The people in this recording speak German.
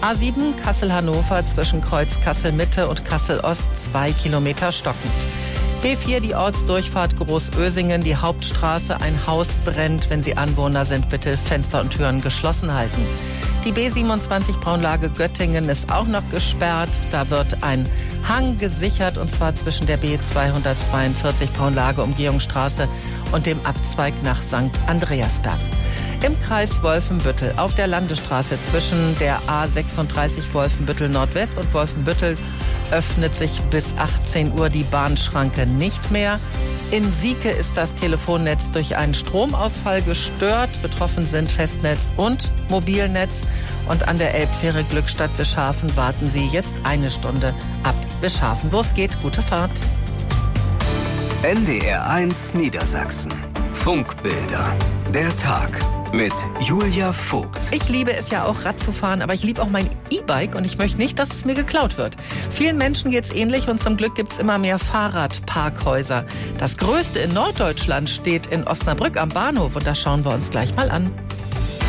A7 Kassel-Hannover zwischen Kreuz Kassel-Mitte und Kassel-Ost 2 Kilometer stockend. B4 die Ortsdurchfahrt Großösingen, die Hauptstraße, ein Haus brennt. Wenn Sie Anwohner sind, bitte Fenster und Türen geschlossen halten. Die B27 Braunlage Göttingen ist auch noch gesperrt. Da wird ein Hang gesichert, und zwar zwischen der B242 Braunlage Umgehungsstraße und dem Abzweig nach St. Andreasberg. Im Kreis Wolfenbüttel auf der Landesstraße zwischen der A36 Wolfenbüttel Nordwest und Wolfenbüttel öffnet sich bis 18 Uhr die Bahnschranke nicht mehr. In Sieke ist das Telefonnetz durch einen Stromausfall gestört. Betroffen sind Festnetz und Mobilnetz. Und an der Elbfähre Glückstadt-Wischhafen warten Sie jetzt 1 Stunde ab Wischhafen. Wo es geht, gute Fahrt. NDR1 Niedersachsen. Funkbilder. Der Tag mit Julia Vogt. Ich liebe es ja auch, Rad zu fahren, aber ich liebe auch mein E-Bike und ich möchte nicht, dass es mir geklaut wird. Vielen Menschen geht's ähnlich und zum Glück gibt's immer mehr Fahrradparkhäuser. Das größte in Norddeutschland steht in Osnabrück am Bahnhof und das schauen wir uns gleich mal an.